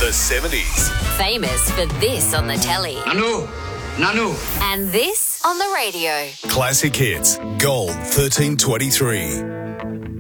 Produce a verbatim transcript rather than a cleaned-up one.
The seventies. Famous for this on the telly. Nanu, Nanu. And this on the radio. Classic hits. Gold thirteen twenty-three.